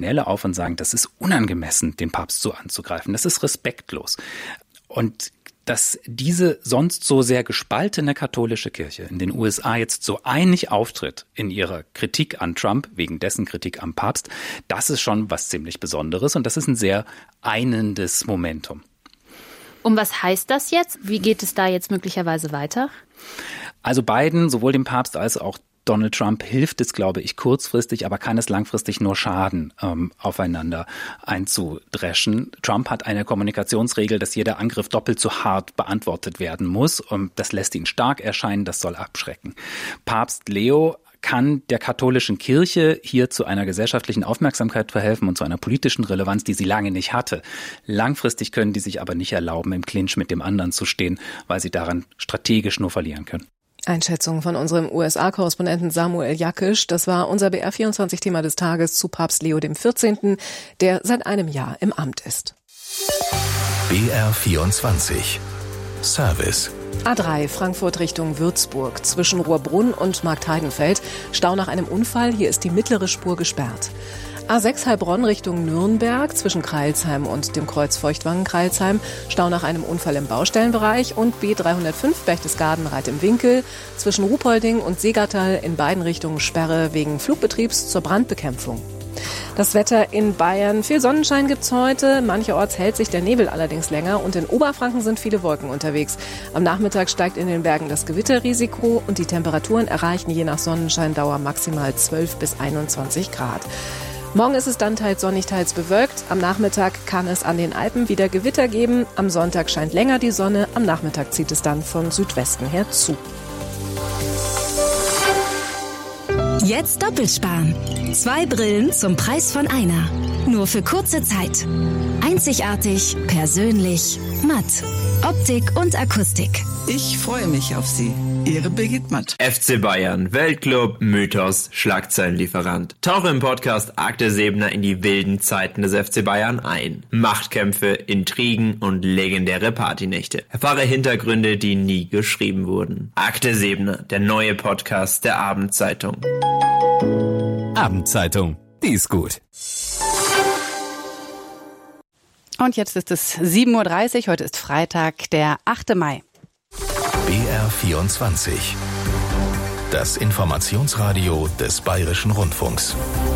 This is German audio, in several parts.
Kardinäle auf und sagen, das ist unangemessen, den Papst so anzugreifen. Das ist respektlos. Und dass diese sonst so sehr gespaltene katholische Kirche in den USA jetzt so einig auftritt in ihrer Kritik an Trump, wegen dessen Kritik am Papst, das ist schon was ziemlich Besonderes und das ist ein sehr einendes Momentum. Und was heißt das jetzt? Wie geht es da jetzt möglicherweise weiter? Also beiden, sowohl dem Papst als auch Donald Trump, hilft es, glaube ich, kurzfristig, aber kann es langfristig nur schaden, aufeinander einzudreschen. Trump hat eine Kommunikationsregel, dass jeder Angriff doppelt so hart beantwortet werden muss. Und das lässt ihn stark erscheinen, das soll abschrecken. Papst Leo kann der katholischen Kirche hier zu einer gesellschaftlichen Aufmerksamkeit verhelfen und zu einer politischen Relevanz, die sie lange nicht hatte. Langfristig können die sich aber nicht erlauben, im Clinch mit dem anderen zu stehen, weil sie daran strategisch nur verlieren können. Einschätzung von unserem USA-Korrespondenten Samuel Jakisch. Das war unser BR24-Thema des Tages zu Papst Leo XIV., der seit einem Jahr im Amt ist. BR24 Service. A3 Frankfurt Richtung Würzburg zwischen Rohrbrunn und Marktheidenfeld. Stau nach einem Unfall, hier ist die mittlere Spur gesperrt. A6 Heilbronn Richtung Nürnberg zwischen Kreilsheim und dem Kreuz Feuchtwangen-Kreilsheim. Stau nach einem Unfall im Baustellenbereich. Und B305 Berchtesgaden-Reit im Winkel zwischen Ruhpolding und Seegattal in beiden Richtungen Sperre wegen Flugbetriebs zur Brandbekämpfung. Das Wetter in Bayern. Viel Sonnenschein gibt's heute. Mancherorts hält sich der Nebel allerdings länger und in Oberfranken sind viele Wolken unterwegs. Am Nachmittag steigt in den Bergen das Gewitterrisiko und die Temperaturen erreichen je nach Sonnenscheindauer maximal 12 bis 21 Grad. Morgen ist es dann teils sonnig, teils bewölkt. Am Nachmittag kann es an den Alpen wieder Gewitter geben. Am Sonntag scheint länger die Sonne. Am Nachmittag zieht es dann von Südwesten her zu. Jetzt doppelt sparen. 2 Brillen zum Preis von einer. Nur für kurze Zeit. Einzigartig, persönlich, matt. Optik und Akustik. Ich freue mich auf Sie. Ihre Birgit Matt. FC Bayern, Weltclub, Mythos, Schlagzeilenlieferant. Tauche im Podcast Akte Seebner in die wilden Zeiten des FC Bayern ein. Machtkämpfe, Intrigen und legendäre Partynächte. Erfahre Hintergründe, die nie geschrieben wurden. Akte Seebner, der neue Podcast der Abendzeitung. Abendzeitung, die ist gut. Und jetzt ist es 7.30 Uhr, heute ist Freitag, der 8. Mai. BR24. Das Informationsradio des Bayerischen Rundfunks.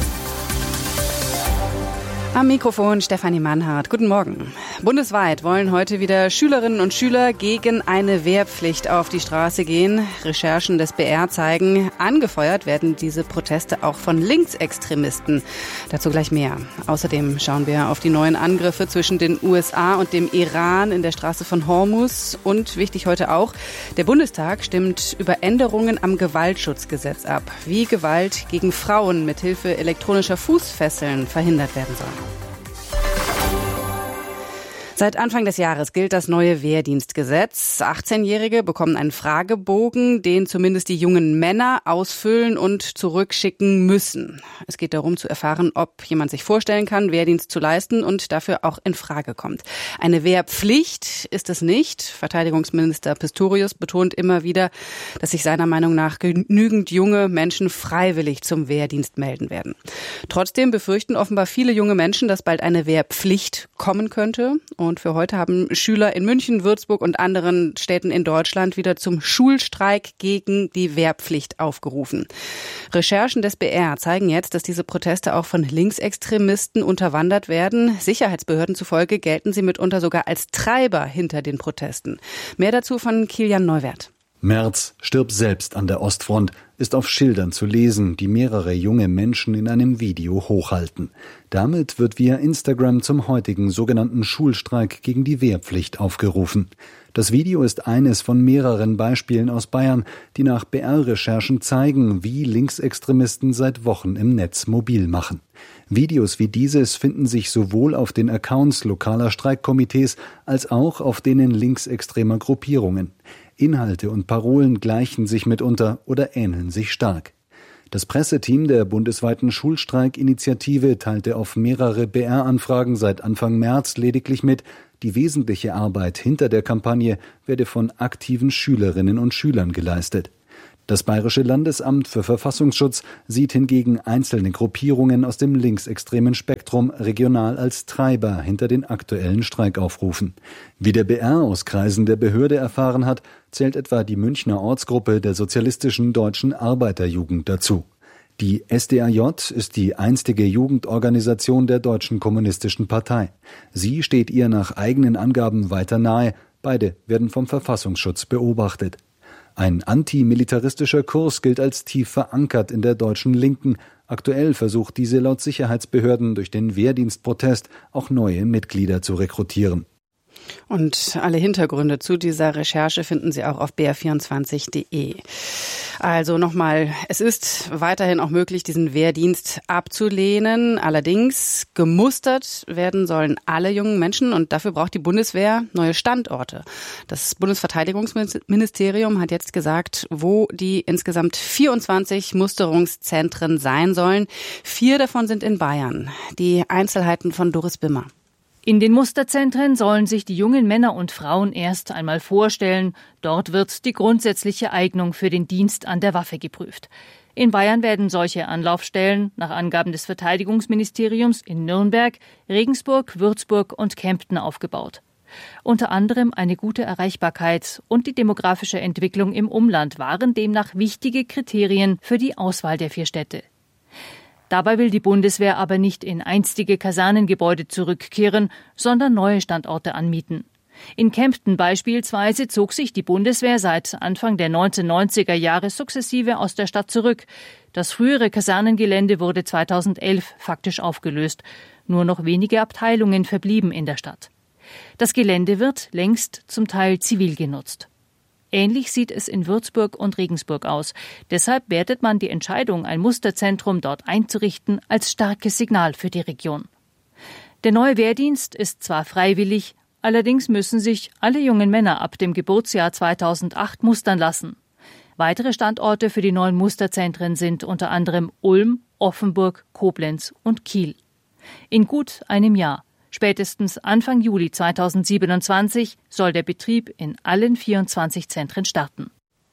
Am Mikrofon Stefanie Mannhardt. Guten Morgen. Bundesweit wollen heute wieder Schülerinnen und Schüler gegen eine Wehrpflicht auf die Straße gehen. Recherchen des BR zeigen, angefeuert werden diese Proteste auch von Linksextremisten. Dazu gleich mehr. Außerdem schauen wir auf die neuen Angriffe zwischen den USA und dem Iran in der Straße von Hormuz. Und wichtig heute auch, der Bundestag stimmt über Änderungen am Gewaltschutzgesetz ab, wie Gewalt gegen Frauen mithilfe elektronischer Fußfesseln verhindert werden soll. Seit Anfang des Jahres gilt das neue Wehrdienstgesetz. 18-Jährige bekommen einen Fragebogen, den zumindest die jungen Männer ausfüllen und zurückschicken müssen. Es geht darum zu erfahren, ob jemand sich vorstellen kann, Wehrdienst zu leisten und dafür auch in Frage kommt. Eine Wehrpflicht ist es nicht. Verteidigungsminister Pistorius betont immer wieder, dass sich seiner Meinung nach genügend junge Menschen freiwillig zum Wehrdienst melden werden. Trotzdem befürchten offenbar viele junge Menschen, dass bald eine Wehrpflicht kommen könnte. Und für heute haben Schüler in München, Würzburg und anderen Städten in Deutschland wieder zum Schulstreik gegen die Wehrpflicht aufgerufen. Recherchen des BR zeigen jetzt, dass diese Proteste auch von Linksextremisten unterwandert werden. Sicherheitsbehörden zufolge gelten sie mitunter sogar als Treiber hinter den Protesten. Mehr dazu von Kilian Neuwert. Merz, stirb selbst an der Ostfront, ist auf Schildern zu lesen, die mehrere junge Menschen in einem Video hochhalten. Damit wird via Instagram zum heutigen sogenannten Schulstreik gegen die Wehrpflicht aufgerufen. Das Video ist eines von mehreren Beispielen aus Bayern, die nach BR-Recherchen zeigen, wie Linksextremisten seit Wochen im Netz mobil machen. Videos wie dieses finden sich sowohl auf den Accounts lokaler Streikkomitees als auch auf denen linksextremer Gruppierungen. Inhalte und Parolen gleichen sich mitunter oder ähneln sich stark. Das Presseteam der bundesweiten Schulstreikinitiative teilte auf mehrere BR-Anfragen seit Anfang März lediglich mit, die wesentliche Arbeit hinter der Kampagne werde von aktiven Schülerinnen und Schülern geleistet. Das Bayerische Landesamt für Verfassungsschutz sieht hingegen einzelne Gruppierungen aus dem linksextremen Spektrum regional als Treiber hinter den aktuellen Streikaufrufen. Wie der BR aus Kreisen der Behörde erfahren hat, zählt etwa die Münchner Ortsgruppe der Sozialistischen Deutschen Arbeiterjugend dazu. Die SDAJ ist die einstige Jugendorganisation der Deutschen Kommunistischen Partei. Sie steht ihr nach eigenen Angaben weiter nahe. Beide werden vom Verfassungsschutz beobachtet. Ein antimilitaristischer Kurs gilt als tief verankert in der deutschen Linken. Aktuell versucht diese laut Sicherheitsbehörden durch den Wehrdienstprotest auch neue Mitglieder zu rekrutieren. Und alle Hintergründe zu dieser Recherche finden Sie auch auf br24.de. Also nochmal, es ist weiterhin auch möglich, diesen Wehrdienst abzulehnen. Allerdings gemustert werden sollen alle jungen Menschen und dafür braucht die Bundeswehr neue Standorte. Das Bundesverteidigungsministerium hat jetzt gesagt, wo die insgesamt 24 Musterungszentren sein sollen. 4 davon sind in Bayern. Die Einzelheiten von Doris Bimmer. In den Musterzentren sollen sich die jungen Männer und Frauen erst einmal vorstellen. Dort wird die grundsätzliche Eignung für den Dienst an der Waffe geprüft. In Bayern werden solche Anlaufstellen nach Angaben des Verteidigungsministeriums in Nürnberg, Regensburg, Würzburg und Kempten aufgebaut. Unter anderem eine gute Erreichbarkeit und die demografische Entwicklung im Umland waren demnach wichtige Kriterien für die Auswahl der 4 Städte. Dabei will die Bundeswehr aber nicht in einstige Kasernengebäude zurückkehren, sondern neue Standorte anmieten. In Kempten beispielsweise zog sich die Bundeswehr seit Anfang der 1990er Jahre sukzessive aus der Stadt zurück. Das frühere Kasernengelände wurde 2011 faktisch aufgelöst. Nur noch wenige Abteilungen verblieben in der Stadt. Das Gelände wird längst zum Teil zivil genutzt. Ähnlich sieht es in Würzburg und Regensburg aus. Deshalb wertet man die Entscheidung, ein Musterzentrum dort einzurichten, als starkes Signal für die Region. Der neue Wehrdienst ist zwar freiwillig, allerdings müssen sich alle jungen Männer ab dem Geburtsjahr 2008 mustern lassen. Weitere Standorte für die neuen Musterzentren sind unter anderem Ulm, Offenburg, Koblenz und Kiel. In gut einem Jahr. Spätestens Anfang Juli 2027 soll der Betrieb in allen 24 Zentren starten.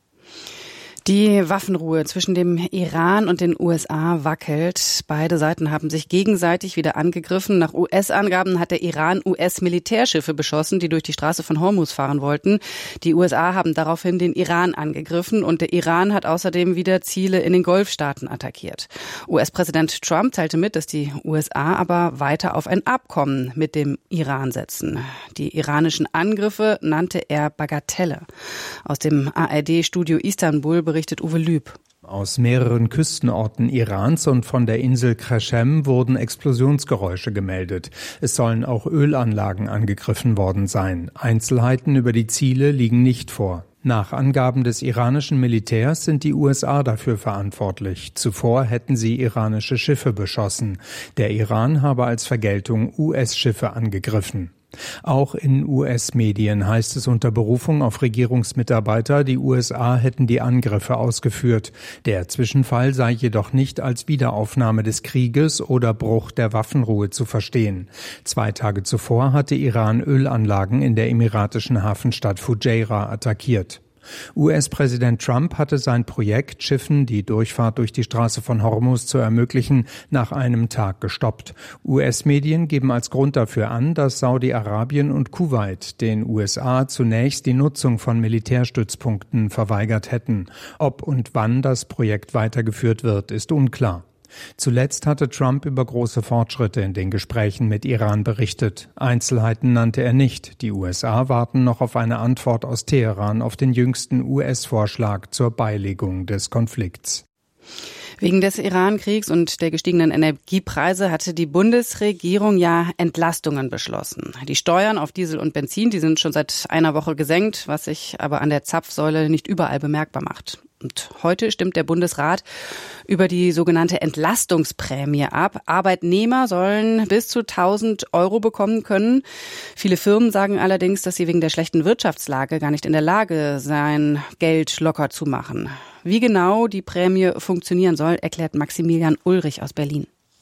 Die Waffenruhe zwischen dem Iran und den USA wackelt. Beide Seiten haben sich gegenseitig wieder angegriffen. Nach US-Angaben hat der Iran US-Militärschiffe beschossen, die durch die Straße von Hormuz fahren wollten. Die USA haben daraufhin den Iran angegriffen und der Iran hat außerdem wieder Ziele in den Golfstaaten attackiert. US-Präsident Trump teilte mit, dass die USA aber weiter auf ein Abkommen mit dem Iran setzen. Die iranischen Angriffe nannte er Bagatelle. Aus dem ARD-Studio Istanbul berichtet Uwe Lüb. Aus mehreren Küstenorten Irans und von der Insel Qashem wurden Explosionsgeräusche gemeldet. Es sollen auch Ölanlagen angegriffen worden sein. Einzelheiten über die Ziele liegen nicht vor. Nach Angaben des iranischen Militärs sind die USA dafür verantwortlich. Zuvor hätten sie iranische Schiffe beschossen. Der Iran habe als Vergeltung US-Schiffe angegriffen. Auch in US-Medien heißt es unter Berufung auf Regierungsmitarbeiter, die USA hätten die Angriffe ausgeführt. Der Zwischenfall sei jedoch nicht als Wiederaufnahme des Krieges oder Bruch der Waffenruhe zu verstehen. 2 Tage zuvor hatte Iran Ölanlagen in der emiratischen Hafenstadt Fujairah attackiert. US-Präsident Trump hatte sein Projekt, Schiffen die Durchfahrt durch die Straße von Hormuz zu ermöglichen, nach einem Tag gestoppt. US-Medien geben als Grund dafür an, dass Saudi-Arabien und Kuwait den USA zunächst die Nutzung von Militärstützpunkten verweigert hätten. Ob und wann das Projekt weitergeführt wird, ist unklar. Zuletzt hatte Trump über große Fortschritte in den Gesprächen mit Iran berichtet. Einzelheiten nannte er nicht. Die USA warten noch auf eine Antwort aus Teheran auf den jüngsten US-Vorschlag zur Beilegung des Konflikts. Wegen des Iran-Kriegs und der gestiegenen Energiepreise hatte die Bundesregierung ja Entlastungen beschlossen. Die Steuern auf Diesel und Benzin, die sind schon seit einer Woche gesenkt, was sich aber an der Zapfsäule nicht überall bemerkbar macht. Und heute stimmt der Bundesrat über die sogenannte Entlastungsprämie ab. Arbeitnehmer sollen bis zu 1.000 € bekommen können. Viele Firmen sagen allerdings, dass sie wegen der schlechten Wirtschaftslage gar nicht in der Lage seien, Geld locker zu machen. Wie genau die Prämie funktionieren soll, erklärt Maximilian Ulrich aus Berlin.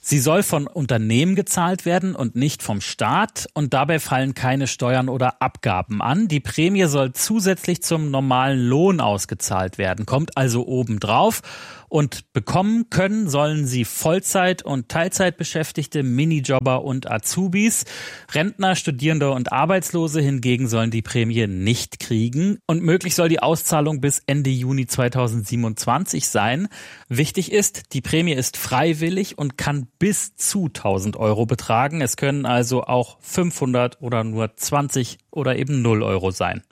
Sie soll von Unternehmen gezahlt werden und nicht vom Staat und dabei fallen keine Steuern oder Abgaben an. Die Prämie soll zusätzlich zum normalen Lohn ausgezahlt werden, kommt also obendrauf. Und bekommen können sollen sie Vollzeit- und Teilzeitbeschäftigte, Minijobber und Azubis. Rentner, Studierende und Arbeitslose hingegen sollen die Prämie nicht kriegen. Und möglich soll die Auszahlung bis Ende Juni 2027 sein. Wichtig ist, die Prämie ist freiwillig und kann bis zu 1.000 Euro betragen. Es können also auch 500 oder nur 20 oder eben 0 Euro sein.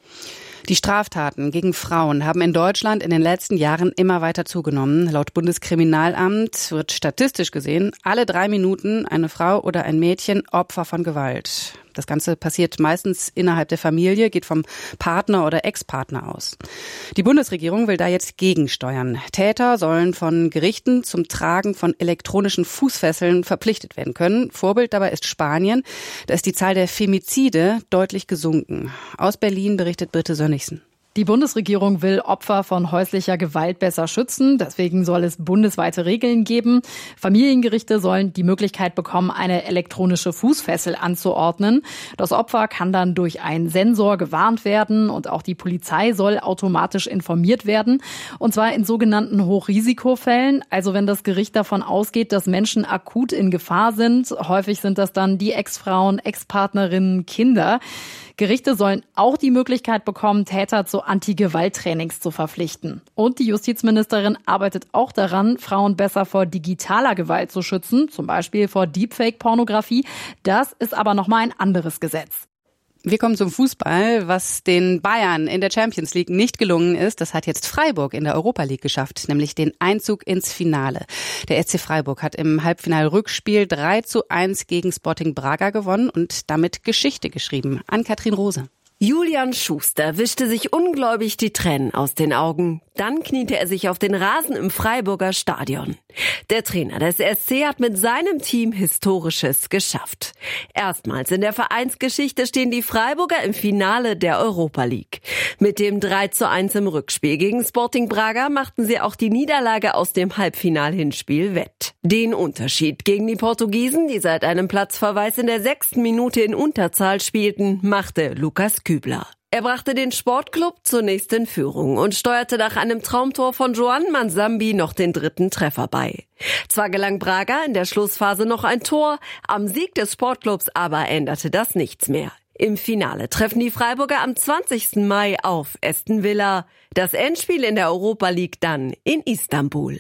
Die Straftaten gegen Frauen haben in Deutschland in den letzten Jahren immer weiter zugenommen. Laut Bundeskriminalamt wird statistisch gesehen alle 3 Minuten eine Frau oder ein Mädchen Opfer von Gewalt. Das Ganze passiert meistens innerhalb der Familie, geht vom Partner oder Ex-Partner aus. Die Bundesregierung will da jetzt gegensteuern. Täter sollen von Gerichten zum Tragen von elektronischen Fußfesseln verpflichtet werden können. Vorbild dabei ist Spanien. Da ist die Zahl der Femizide deutlich gesunken. Aus Berlin berichtet Birte Sönnigsen. Die Bundesregierung will Opfer von häuslicher Gewalt besser schützen. Deswegen soll es bundesweite Regeln geben. Familiengerichte sollen die Möglichkeit bekommen, eine elektronische Fußfessel anzuordnen. Das Opfer kann dann durch einen Sensor gewarnt werden und auch die Polizei soll automatisch informiert werden. Und zwar in sogenannten Hochrisikofällen. Also wenn das Gericht davon ausgeht, dass Menschen akut in Gefahr sind. Häufig sind das dann die Ex-Frauen, Ex-Partnerinnen, Kinder. Gerichte sollen auch die Möglichkeit bekommen, Täter zu Anti-Gewalt-Trainings zu verpflichten. Und die Justizministerin arbeitet auch daran, Frauen besser vor digitaler Gewalt zu schützen, zum Beispiel vor Deepfake-Pornografie. Das ist aber nochmal ein anderes Gesetz. Wir kommen zum Fußball. Was den Bayern in der Champions League nicht gelungen ist, das hat jetzt Freiburg in der Europa League geschafft, nämlich den Einzug ins Finale. Der SC Freiburg hat im Halbfinal-Rückspiel 3:1 gegen Sporting Braga gewonnen und damit Geschichte geschrieben. Ann-Kathrin Rose. Julian Schuster wischte sich ungläubig die Tränen aus den Augen. Dann kniete er sich auf den Rasen im Freiburger Stadion. Der Trainer des SC hat mit seinem Team Historisches geschafft. Erstmals in der Vereinsgeschichte stehen die Freiburger im Finale der Europa League. Mit dem 3:1 im Rückspiel gegen Sporting Braga machten sie auch die Niederlage aus dem Halbfinal-Hinspiel wett. Den Unterschied gegen die Portugiesen, die seit einem Platzverweis in der 6. Minute in Unterzahl spielten, machte Lukas Kübler. Er brachte den Sportclub zunächst in Führung und steuerte nach einem Traumtor von Joan Mansambi noch den 3. Treffer bei. Zwar gelang Braga in der Schlussphase noch ein Tor, am Sieg des Sportclubs aber änderte das nichts mehr. Im Finale treffen die Freiburger am 20. Mai auf Aston Villa. Das Endspiel in der Europa League dann in Istanbul.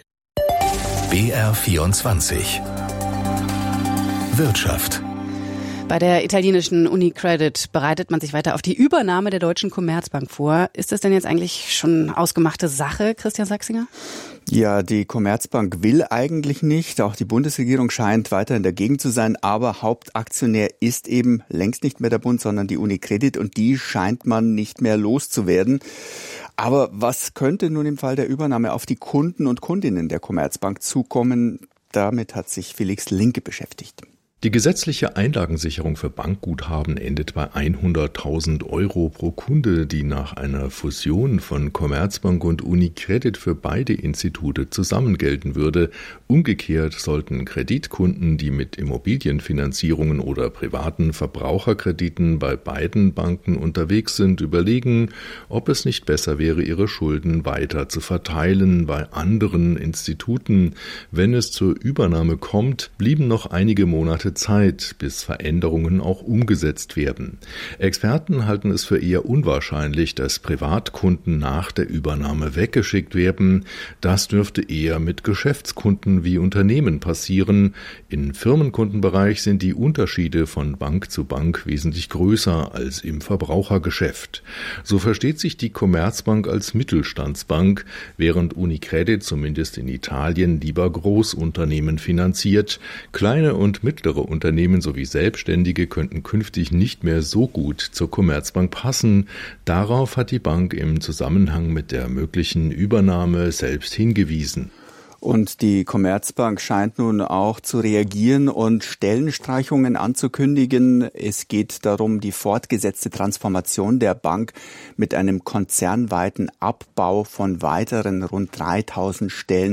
BR24 Wirtschaft. Bei der italienischen UniCredit bereitet man sich weiter auf die Übernahme der Deutschen Commerzbank vor. Ist das denn jetzt eigentlich schon ausgemachte Sache, Christian Sachsinger? Ja, die Commerzbank will eigentlich nicht. Auch die Bundesregierung scheint weiterhin dagegen zu sein. Aber Hauptaktionär ist eben längst nicht mehr der Bund, sondern die UniCredit. Und die scheint man nicht mehr loszuwerden. Aber was könnte nun im Fall der Übernahme auf die Kunden und Kundinnen der Commerzbank zukommen? Damit hat sich Felix Linke beschäftigt. Die gesetzliche Einlagensicherung für Bankguthaben endet bei 100.000 Euro pro Kunde, die nach einer Fusion von Commerzbank und UniCredit für beide Institute zusammen gelten würde. Umgekehrt sollten Kreditkunden, die mit Immobilienfinanzierungen oder privaten Verbraucherkrediten bei beiden Banken unterwegs sind, überlegen, ob es nicht besser wäre, ihre Schulden weiter zu verteilen bei anderen Instituten. Wenn es zur Übernahme kommt, blieben noch einige Monate Zeit, bis Veränderungen auch umgesetzt werden. Experten halten es für eher unwahrscheinlich, dass Privatkunden nach der Übernahme weggeschickt werden. Das dürfte eher mit Geschäftskunden wie Unternehmen passieren. Im Firmenkundenbereich sind die Unterschiede von Bank zu Bank wesentlich größer als im Verbrauchergeschäft. So versteht sich die Commerzbank als Mittelstandsbank, während UniCredit zumindest in Italien lieber Großunternehmen finanziert. Kleine und mittlere Unternehmen sowie Selbstständige könnten künftig nicht mehr so gut zur Commerzbank passen. Darauf hat die Bank im Zusammenhang mit der möglichen Übernahme selbst hingewiesen. Und die Commerzbank scheint nun auch zu reagieren und Stellenstreichungen anzukündigen. Es geht darum, die fortgesetzte Transformation der Bank mit einem konzernweiten Abbau von weiteren rund 3.000 Stellen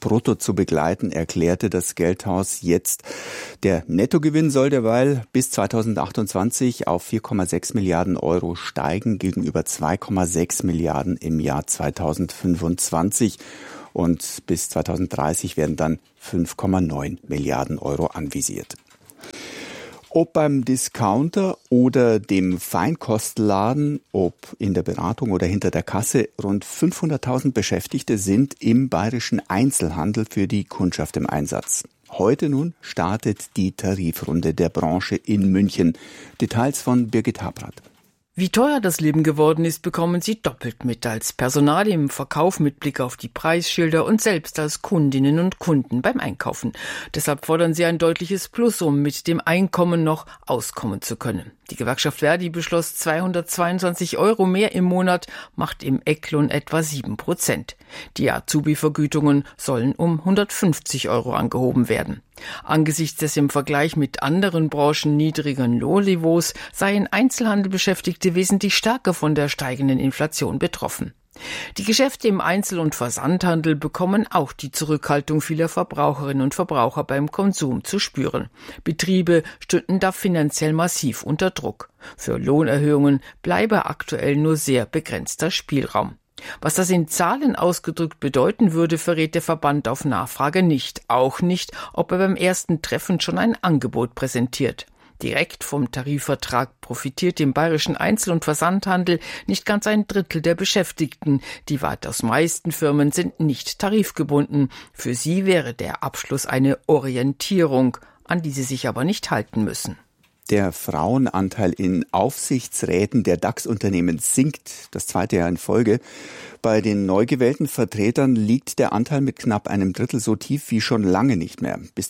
brutto zu begleiten, erklärte das Geldhaus jetzt. Der Nettogewinn soll derweil bis 2028 auf 4,6 Milliarden Euro steigen, gegenüber 2,6 Milliarden im Jahr 2025. Und bis 2030 werden dann 5,9 Milliarden Euro anvisiert. Ob beim Discounter oder dem Feinkostladen, ob in der Beratung oder hinter der Kasse, rund 500.000 Beschäftigte sind im bayerischen Einzelhandel für die Kundschaft im Einsatz. Heute nun startet die Tarifrunde der Branche in München. Details von Birgit Habrath. Wie teuer das Leben geworden ist, bekommen sie doppelt mit, als Personal im Verkauf mit Blick auf die Preisschilder und selbst als Kundinnen und Kunden beim Einkaufen. Deshalb fordern sie ein deutliches Plus, um mit dem Einkommen noch auskommen zu können. Die Gewerkschaft Verdi beschloss 222 Euro mehr im Monat, macht im Ecklohn etwa 7%. Die Azubi-Vergütungen sollen um 150 Euro angehoben werden. Angesichts des im Vergleich mit anderen Branchen niedrigen Lohnniveaus seien Einzelhandelbeschäftigte wesentlich stärker von der steigenden Inflation betroffen. Die Geschäfte im Einzel- und Versandhandel bekommen auch die Zurückhaltung vieler Verbraucherinnen und Verbraucher beim Konsum zu spüren. Betriebe stünden da finanziell massiv unter Druck. Für Lohnerhöhungen bleibe aktuell nur sehr begrenzter Spielraum. Was das in Zahlen ausgedrückt bedeuten würde, verrät der Verband auf Nachfrage nicht. Auch nicht, ob er beim ersten Treffen schon ein Angebot präsentiert. Direkt vom Tarifvertrag profitiert im bayerischen Einzel- und Versandhandel nicht ganz ein Drittel der Beschäftigten. Die weitaus meisten Firmen sind nicht tarifgebunden. Für sie wäre der Abschluss eine Orientierung, an die sie sich aber nicht halten müssen. Der Frauenanteil in Aufsichtsräten der DAX-Unternehmen sinkt das zweite Jahr in Folge. Bei den neu gewählten Vertretern liegt der Anteil mit knapp einem Drittel so tief wie schon lange nicht mehr. Bis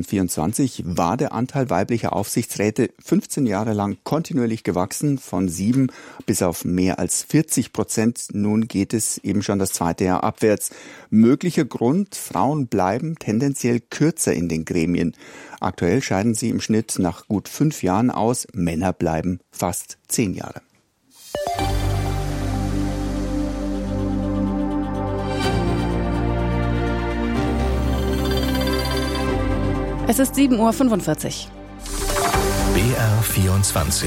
2024 war der Anteil weiblicher Aufsichtsräte 15 Jahre lang kontinuierlich gewachsen, von 7 bis auf mehr als 40%. Nun geht es eben schon das zweite Jahr abwärts. Möglicher Grund: Frauen bleiben tendenziell kürzer in den Gremien. Aktuell scheiden sie im Schnitt nach gut 5 Jahren aus. Männer bleiben fast 10 Jahre. Es ist 7:45 Uhr. BR24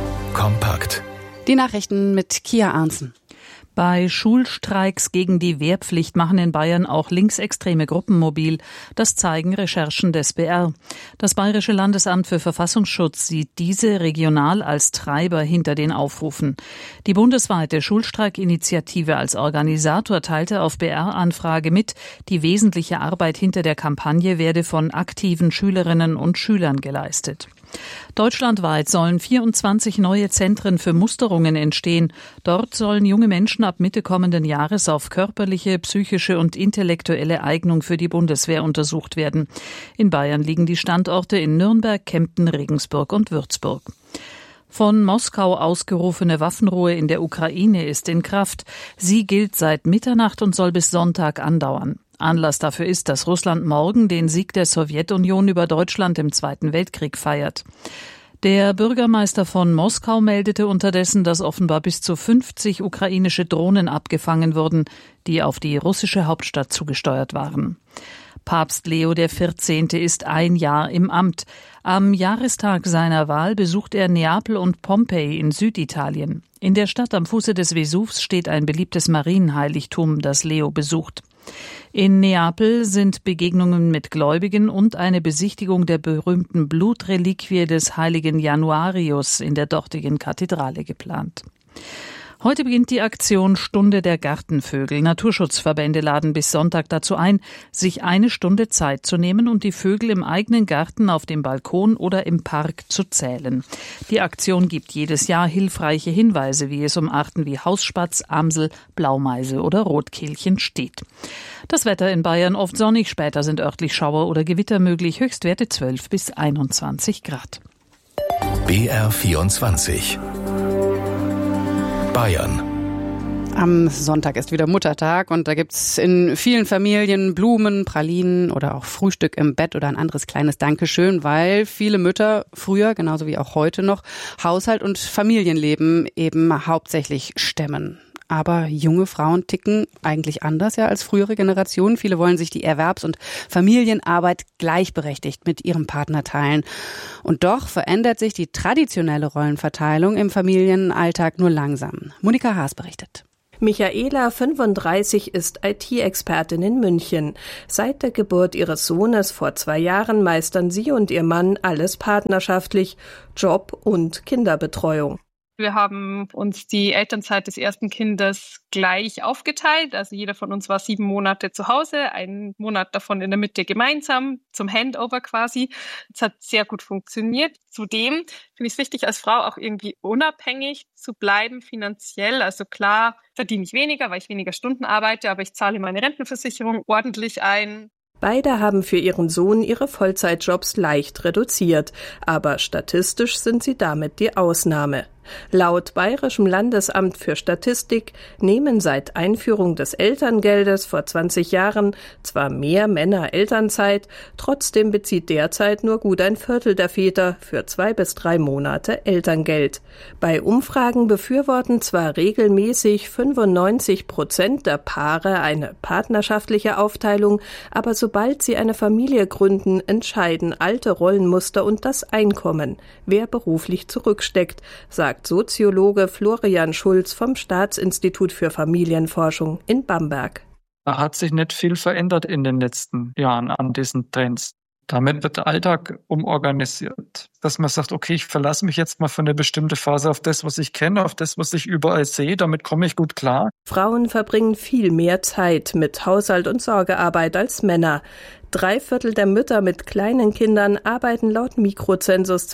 Kompakt. Die Nachrichten mit Kia Arnzen. Bei Schulstreiks gegen die Wehrpflicht machen in Bayern auch linksextreme Gruppen mobil. Das zeigen Recherchen des BR. Das Bayerische Landesamt für Verfassungsschutz sieht diese regional als Treiber hinter den Aufrufen. Die bundesweite Schulstreikinitiative als Organisator teilte auf BR-Anfrage mit, die wesentliche Arbeit hinter der Kampagne werde von aktiven Schülerinnen und Schülern geleistet. Deutschlandweit sollen 24 neue Zentren für Musterungen entstehen. Dort sollen junge Menschen ab Mitte kommenden Jahres auf körperliche, psychische und intellektuelle Eignung für die Bundeswehr untersucht werden. In Bayern liegen die Standorte in Nürnberg, Kempten, Regensburg und Würzburg. Von Moskau ausgerufene Waffenruhe in der Ukraine ist in Kraft. Sie gilt seit Mitternacht und soll bis Sonntag andauern. Anlass dafür ist, dass Russland morgen den Sieg der Sowjetunion über Deutschland im Zweiten Weltkrieg feiert. Der Bürgermeister von Moskau meldete unterdessen, dass offenbar bis zu 50 ukrainische Drohnen abgefangen wurden, die auf die russische Hauptstadt zugesteuert waren. Papst Leo XIV. Ist ein Jahr im Amt. Am Jahrestag seiner Wahl besucht er Neapel und Pompeji in Süditalien. In der Stadt am Fuße des Vesuvs steht ein beliebtes Marienheiligtum, das Leo besucht. In Neapel sind Begegnungen mit Gläubigen und eine Besichtigung der berühmten Blutreliquie des heiligen Januarius in der dortigen Kathedrale geplant. Heute beginnt die Aktion Stunde der Gartenvögel. Naturschutzverbände laden bis Sonntag dazu ein, sich eine Stunde Zeit zu nehmen und die Vögel im eigenen Garten, auf dem Balkon oder im Park zu zählen. Die Aktion gibt jedes Jahr hilfreiche Hinweise, wie es um Arten wie Hausspatz, Amsel, Blaumeise oder Rotkehlchen steht. Das Wetter in Bayern oft sonnig, später sind örtlich Schauer oder Gewitter möglich, Höchstwerte 12 bis 21 Grad. BR24 Bayern. Am Sonntag ist wieder Muttertag und da gibt's in vielen Familien Blumen, Pralinen oder auch Frühstück im Bett oder ein anderes kleines Dankeschön, weil viele Mütter früher, genauso wie auch heute noch, Haushalt und Familienleben eben hauptsächlich stemmen. Aber junge Frauen ticken eigentlich anders ja als frühere Generationen. Viele wollen sich die Erwerbs- und Familienarbeit gleichberechtigt mit ihrem Partner teilen. Und doch verändert sich die traditionelle Rollenverteilung im Familienalltag nur langsam. Monika Haas berichtet. Michaela, 35, ist IT-Expertin in München. Seit der Geburt ihres Sohnes vor 2 Jahren meistern sie und ihr Mann alles partnerschaftlich, Job und Kinderbetreuung. Wir haben uns die Elternzeit des ersten Kindes gleich aufgeteilt. Also jeder von uns war 7 Monate zu Hause, 1 Monat davon in der Mitte gemeinsam, zum Handover quasi. Es hat sehr gut funktioniert. Zudem finde ich es wichtig, als Frau auch irgendwie unabhängig zu bleiben finanziell. Also klar verdiene ich weniger, weil ich weniger Stunden arbeite, aber ich zahle meine Rentenversicherung ordentlich ein. Beide haben für ihren Sohn ihre Vollzeitjobs leicht reduziert, aber statistisch sind sie damit die Ausnahme. Laut Bayerischem Landesamt für Statistik nehmen seit Einführung des Elterngeldes vor 20 Jahren zwar mehr Männer Elternzeit, trotzdem bezieht derzeit nur gut ein Viertel der Väter für 2 bis 3 Monate Elterngeld. Bei Umfragen befürworten zwar regelmäßig 95% der Paare eine partnerschaftliche Aufteilung, aber sobald sie eine Familie gründen, entscheiden alte Rollenmuster und das Einkommen, wer beruflich zurücksteckt, sagt Soziologe Florian Schulz vom Staatsinstitut für Familienforschung in Bamberg. Da hat sich nicht viel verändert in den letzten Jahren an diesen Trends. Damit wird der Alltag umorganisiert, dass man sagt, okay, ich verlasse mich jetzt mal für eine bestimmte Phase auf das, was ich kenne, auf das, was ich überall sehe, damit komme ich gut klar. Frauen verbringen viel mehr Zeit mit Haushalt und Sorgearbeit als Männer. 3/4 der Mütter mit kleinen Kindern arbeiten laut Mikrozensus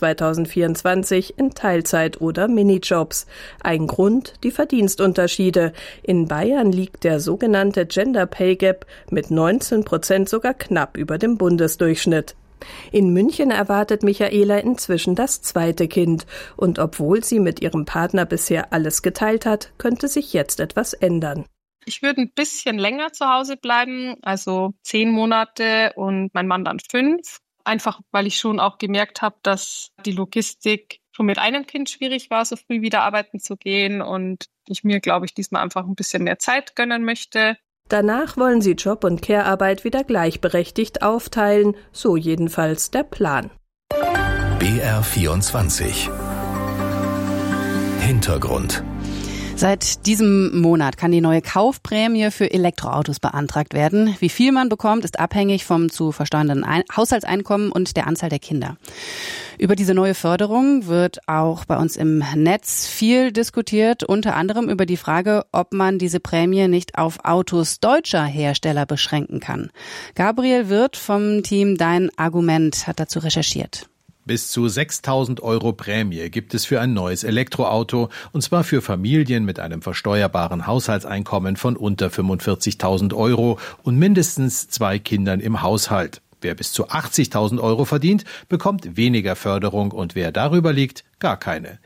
2024 in Teilzeit- oder Minijobs. Ein Grund, die Verdienstunterschiede. In Bayern liegt der sogenannte Gender Pay Gap mit 19% sogar knapp über dem Bundesdurchschnitt. In München erwartet Michaela inzwischen das 2. Kind. Und obwohl sie mit ihrem Partner bisher alles geteilt hat, könnte sich jetzt etwas ändern. Ich würde ein bisschen länger zu Hause bleiben, also 10 Monate und mein Mann dann 5. Einfach, weil ich schon auch gemerkt habe, dass die Logistik schon mit einem Kind schwierig war, so früh wieder arbeiten zu gehen und ich mir, glaube ich, diesmal einfach ein bisschen mehr Zeit gönnen möchte. Danach wollen sie Job und Care-Arbeit wieder gleichberechtigt aufteilen, so jedenfalls der Plan. BR24 Hintergrund. Seit diesem Monat kann die neue Kaufprämie für Elektroautos beantragt werden. Wie viel man bekommt, ist abhängig vom zu versteuernden Haushaltseinkommen und der Anzahl der Kinder. Über diese neue Förderung wird auch bei uns im Netz viel diskutiert, unter anderem über die Frage, ob man diese Prämie nicht auf Autos deutscher Hersteller beschränken kann. Gabriel Wirth vom Team Dein Argument hat dazu recherchiert. Bis zu 6.000 € Prämie gibt es für ein neues Elektroauto, und zwar für Familien mit einem versteuerbaren Haushaltseinkommen von unter 45.000 € und mindestens 2 Kindern im Haushalt. Wer bis zu 80.000 € verdient, bekommt weniger Förderung und wer darüber liegt, gar keine.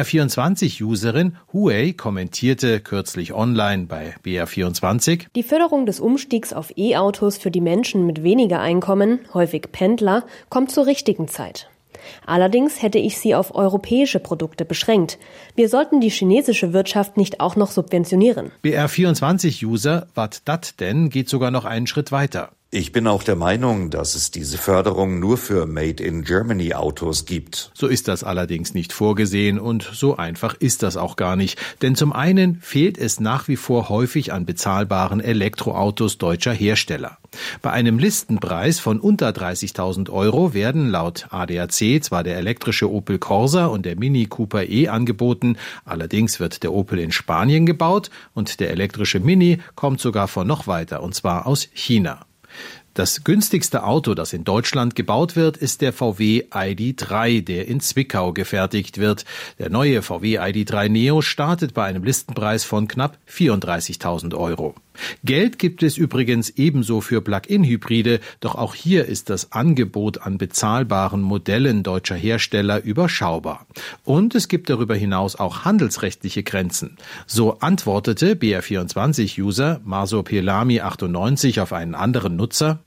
BR24-Userin Huey kommentierte kürzlich online bei BR24: Die Förderung des Umstiegs auf E-Autos für die Menschen mit weniger Einkommen, häufig Pendler, kommt zur richtigen Zeit. Allerdings hätte ich sie auf europäische Produkte beschränkt. Wir sollten die chinesische Wirtschaft nicht auch noch subventionieren. BR24-User wat dat denn geht sogar noch einen Schritt weiter. Ich bin auch der Meinung, dass es diese Förderung nur für Made-in-Germany-Autos gibt. So ist das allerdings nicht vorgesehen und so einfach ist das auch gar nicht. Denn zum einen fehlt es nach wie vor häufig an bezahlbaren Elektroautos deutscher Hersteller. Bei einem Listenpreis von unter 30.000 € werden laut ADAC zwar der elektrische Opel Corsa und der Mini Cooper E angeboten, allerdings wird der Opel in Spanien gebaut und der elektrische Mini kommt sogar von noch weiter, und zwar aus China. Das günstigste Auto, das in Deutschland gebaut wird, ist der VW ID.3, der in Zwickau gefertigt wird. Der neue VW ID.3 Neo startet bei einem Listenpreis von knapp 34.000 €. Geld gibt es übrigens ebenso für Plug-in-Hybride, doch auch hier ist das Angebot an bezahlbaren Modellen deutscher Hersteller überschaubar. Und es gibt darüber hinaus auch handelsrechtliche Grenzen. So antwortete BR24-User Maso Pelami 98 auf einen anderen Nutzer: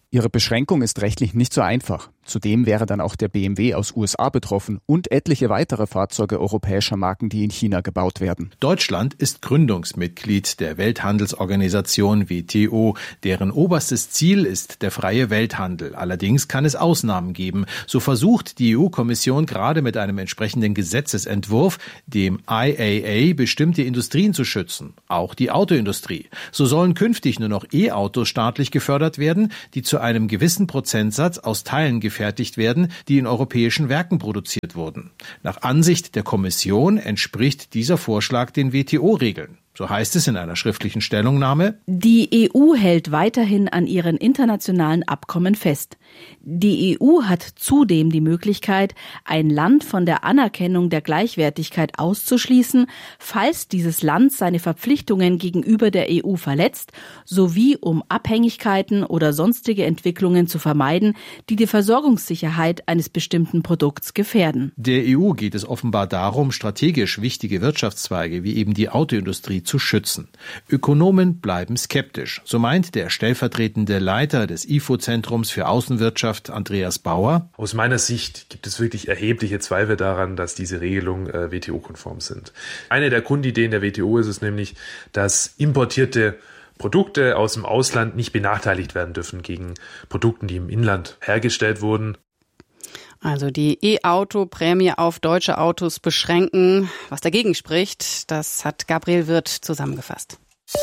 Ihre Beschränkung ist rechtlich nicht so einfach. Zudem wäre dann auch der BMW aus USA betroffen und etliche weitere Fahrzeuge europäischer Marken, die in China gebaut werden. Deutschland ist Gründungsmitglied der Welthandelsorganisation WTO. Deren oberstes Ziel ist der freie Welthandel. Allerdings kann es Ausnahmen geben. So versucht die EU-Kommission gerade mit einem entsprechenden Gesetzesentwurf, dem IAA, bestimmte Industrien zu schützen. Auch die Autoindustrie. So sollen künftig nur noch E-Autos staatlich gefördert werden, die zu einem gewissen Prozentsatz aus Teilen gefertigt werden, die in europäischen Werken produziert wurden. Nach Ansicht der Kommission entspricht dieser Vorschlag den WTO-Regeln. So heißt es in einer schriftlichen Stellungnahme. Die EU hält weiterhin an ihren internationalen Abkommen fest. Die EU hat zudem die Möglichkeit, ein Land von der Anerkennung der Gleichwertigkeit auszuschließen, falls dieses Land seine Verpflichtungen gegenüber der EU verletzt, sowie um Abhängigkeiten oder sonstige Entwicklungen zu vermeiden, die die Versorgungssicherheit eines bestimmten Produkts gefährden. Der EU geht es offenbar darum, strategisch wichtige Wirtschaftszweige wie eben die Autoindustrie zu schützen. Ökonomen bleiben skeptisch. So meint der stellvertretende Leiter des IFO-Zentrums für Außenwirtschaft, Andreas Bauer. Aus meiner Sicht gibt es wirklich erhebliche Zweifel daran, dass diese Regelungen WTO-konform sind. Eine der Grundideen der WTO ist es nämlich, dass importierte Produkte aus dem Ausland nicht benachteiligt werden dürfen gegen Produkten, die im Inland hergestellt wurden. Also die E-Auto-Prämie auf deutsche Autos beschränken. Was dagegen spricht, das hat Gabriel Wirth zusammengefasst.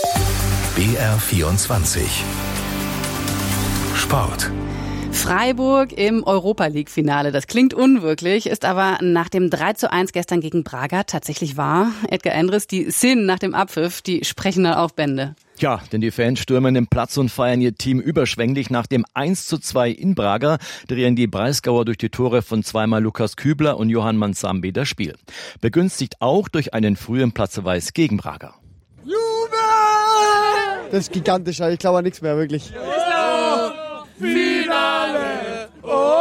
BR24 Sport. Freiburg im Europa-League-Finale. Das klingt unwirklich, ist aber nach dem 3:1 gestern gegen Braga tatsächlich wahr. Edgar Endres, die Szenen nach dem Abpfiff, die sprechen dann auch Bände. Ja, denn die Fans stürmen den Platz und feiern ihr Team überschwänglich. Nach dem 1:2 in Braga drehen die Breisgauer durch die Tore von zweimal Lukas Kübler und Johann Manzambi das Spiel. Begünstigt auch durch einen frühen Platzverweis gegen Braga. Das ist gigantisch, ich glaube an nichts mehr, wirklich. Finale!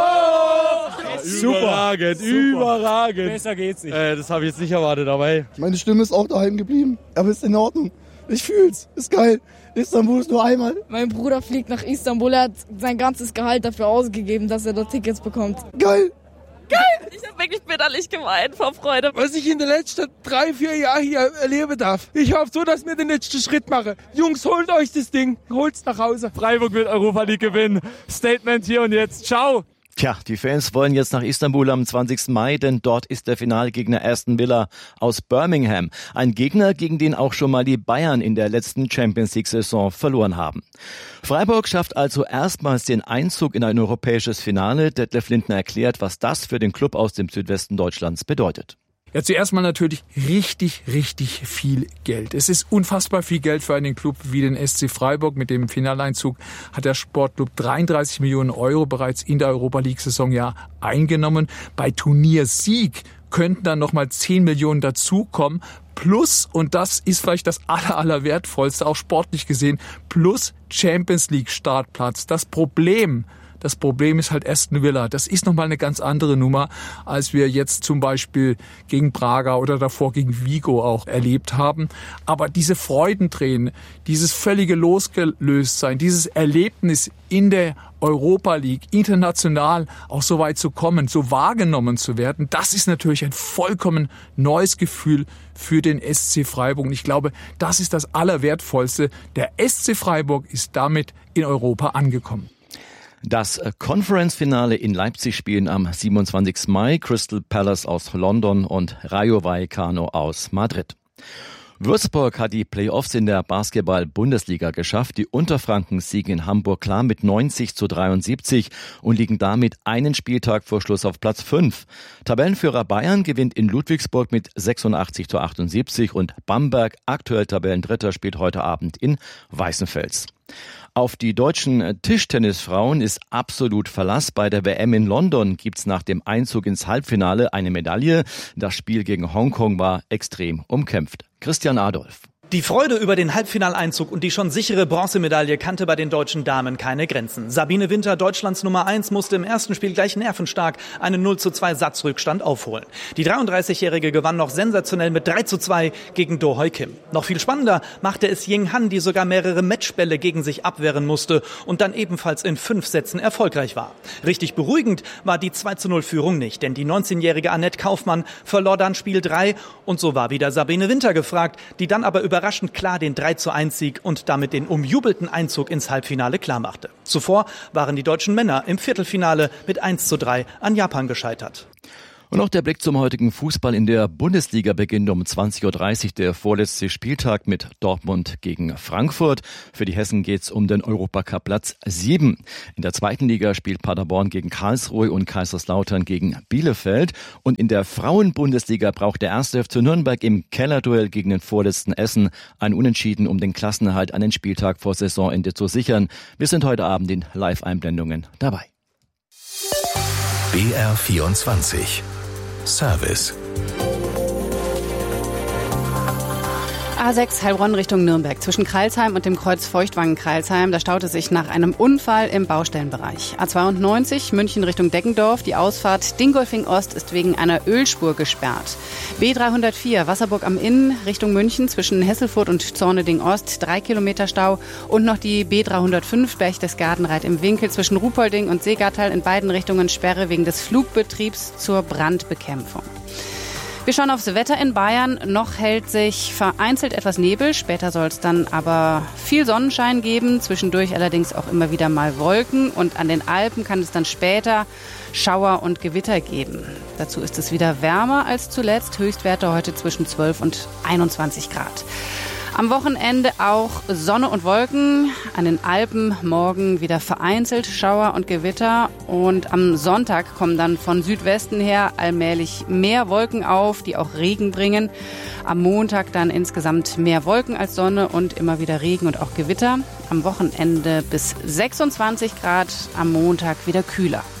Überragend. Besser geht's nicht. Das habe ich jetzt nicht erwartet, aber meine Stimme ist auch daheim geblieben. Aber ist in Ordnung. Ich fühl's. Ist geil. Istanbul ist nur einmal. Mein Bruder fliegt nach Istanbul. Er hat sein ganzes Gehalt dafür ausgegeben, dass er dort Tickets bekommt. Geil. Geil! Ich habe wirklich bitterlich geweint vor Freude. Was ich in den letzten 3-4 Jahren hier erleben darf. Ich hoffe so, dass wir den nächsten Schritt machen. Jungs, holt euch das Ding. Holt's nach Hause. Freiburg wird Europa League gewinnen. Statement hier und jetzt. Ciao. Tja, die Fans wollen jetzt nach Istanbul am 20. Mai, denn dort ist der Finalgegner Aston Villa aus Birmingham. Ein Gegner, gegen den auch schon mal die Bayern in der letzten Champions-League-Saison verloren haben. Freiburg schafft also erstmals den Einzug in ein europäisches Finale. Detlef Lindner erklärt, was das für den Club aus dem Südwesten Deutschlands bedeutet. Ja, zuerst mal natürlich richtig viel Geld. Es ist unfassbar viel Geld für einen Club wie den SC Freiburg. Mit dem Finaleinzug hat der Sportclub 33 Millionen Euro bereits in der Europa-League-Saison ja eingenommen. Bei Turniersieg könnten dann nochmal 10 Millionen dazukommen. Plus, und das ist vielleicht das allerwertvollste, auch sportlich gesehen, plus Champions League Startplatz. Das Problem ist halt Aston Villa. Das ist nochmal eine ganz andere Nummer, als wir jetzt zum Beispiel gegen Braga oder davor gegen Vigo auch erlebt haben. Aber diese Freudentränen, dieses völlige Losgelöstsein, dieses Erlebnis in der Europa League, international auch so weit zu kommen, so wahrgenommen zu werden, das ist natürlich ein vollkommen neues Gefühl für den SC Freiburg. Und ich glaube, das ist das Allerwertvollste. Der SC Freiburg ist damit in Europa angekommen. Das Conference-Finale in Leipzig spielen am 27. Mai Crystal Palace aus London und Rayo Vallecano aus Madrid. Würzburg hat die Playoffs in der Basketball-Bundesliga geschafft. Die Unterfranken siegen in Hamburg klar mit 90:73 und liegen damit einen Spieltag vor Schluss auf Platz 5. Tabellenführer Bayern gewinnt in Ludwigsburg mit 86:78 und Bamberg, aktuell Tabellendritter, spielt heute Abend in Weißenfels. Auf die deutschen Tischtennisfrauen ist absolut Verlass. Bei der WM in London gibt's nach dem Einzug ins Halbfinale eine Medaille. Das Spiel gegen Hongkong war extrem umkämpft. Christian Adolf. Die Freude über den Halbfinaleinzug und die schon sichere Bronzemedaille kannte bei den deutschen Damen keine Grenzen. Sabine Winter, Deutschlands Nummer 1, musste im ersten Spiel gleich nervenstark einen 0:2 Satzrückstand aufholen. Die 33-Jährige gewann noch sensationell mit 3:2 gegen Do Hoi Kim. Noch viel spannender machte es Ying Han, die sogar mehrere Matchbälle gegen sich abwehren musste und dann ebenfalls in 5 Sätzen erfolgreich war. Richtig beruhigend war die 2:0-Führung nicht, denn die 19-jährige Annette Kaufmann verlor dann Spiel 3 und so war wieder Sabine Winter gefragt, die dann aber überraschend klar den 3:1-Sieg und damit den umjubelten Einzug ins Halbfinale klarmachte. Zuvor waren die deutschen Männer im Viertelfinale mit 1:3 an Japan gescheitert. Und auch der Blick zum heutigen Fußball. In der Bundesliga beginnt um 20:30 Uhr der vorletzte Spieltag mit Dortmund gegen Frankfurt. Für die Hessen geht's um den Europacup Platz 7. In der zweiten Liga spielt Paderborn gegen Karlsruhe und Kaiserslautern gegen Bielefeld. Und in der Frauenbundesliga braucht der 1. FC Nürnberg im Kellerduell gegen den vorletzten Essen ein Unentschieden, um den Klassenerhalt einen Spieltag vor Saisonende zu sichern. Wir sind heute Abend in Live-Einblendungen dabei. BR24 Service. A6 Heilbronn Richtung Nürnberg. Zwischen Crailsheim und dem Kreuz Feuchtwangen-Crailsheim, da staute sich nach einem Unfall im Baustellenbereich. A92 München Richtung Deggendorf. Die Ausfahrt Dingolfing Ost ist wegen einer Ölspur gesperrt. B304 Wasserburg am Inn Richtung München zwischen Hesselfurt und Zorneding Ost 3 Kilometer Stau. Und noch die B305 Berchtesgadenreit im Winkel zwischen Ruhpolding und Seegattal in beiden Richtungen Sperre wegen des Flugbetriebs zur Brandbekämpfung. Wir schauen aufs Wetter in Bayern. Noch hält sich vereinzelt etwas Nebel. Später soll es dann aber viel Sonnenschein geben. Zwischendurch allerdings auch immer wieder mal Wolken. Und an den Alpen kann es dann später Schauer und Gewitter geben. Dazu ist es wieder wärmer als zuletzt. Höchstwerte heute zwischen 12 und 21 Grad. Am Wochenende auch Sonne und Wolken, an den Alpen morgen wieder vereinzelt Schauer und Gewitter und am Sonntag kommen dann von Südwesten her allmählich mehr Wolken auf, die auch Regen bringen. Am Montag dann insgesamt mehr Wolken als Sonne und immer wieder Regen und auch Gewitter. Am Wochenende bis 26 Grad, am Montag wieder kühler.